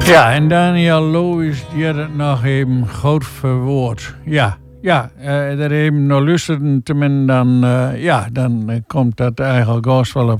Ja, en Daniel Loos, die had het nog even goed verwoord. Ja, daar even nog luisteren te men, dan komt dat eigenlijk ook wel op